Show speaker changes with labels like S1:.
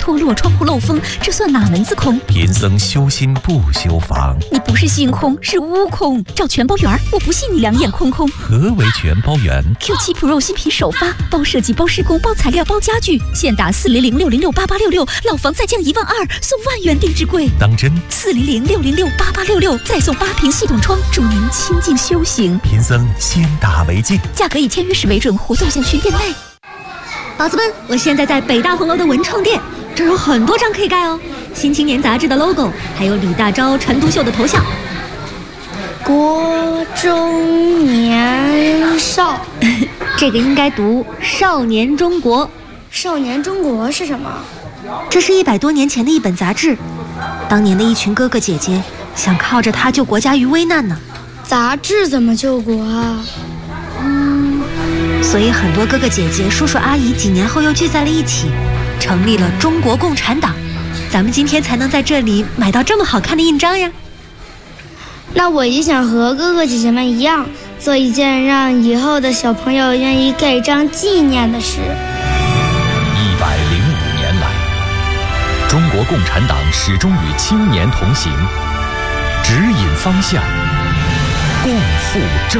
S1: 脱落，窗户漏风，这算哪门子空？
S2: 贫僧修心不修房。
S1: 你不是心空，是悟空。找全包圆，我不信你两眼空空。
S2: 何为全包圆
S1: ？Q7 Pro 新品首发，包设计、包施工、包材料、包家具，现打400-606-8866，老房再降12000，送万元定制柜。
S2: 当真
S1: ？400-606-8866，再送8屏系统窗，助您清静修行。
S2: 贫僧先打为敬，
S1: 价格以签约时为准，活动限群店内。宝子们，我现在在北大红楼的文创店，这儿有很多张可以盖哦。新青年杂志的 logo， 还有李大钊、陈独秀的头像。
S3: 国中年少，
S1: 这个应该读少年中国。
S3: 少年中国是什么？
S1: 这是100多年前的一本杂志，当年的一群哥哥姐姐想靠着它救国家于危难呢。
S3: 杂志怎么救国啊？
S1: 所以很多哥哥姐姐、叔叔阿姨几年后又聚在了一起，成立了中国共产党。咱们今天才能在这里买到这么好看的印章呀。
S3: 那我也想和哥哥姐姐们一样，做一件让以后的小朋友愿意盖章纪念的事。
S4: 105年来，中国共产党始终与青年同行，指引方向，共赴正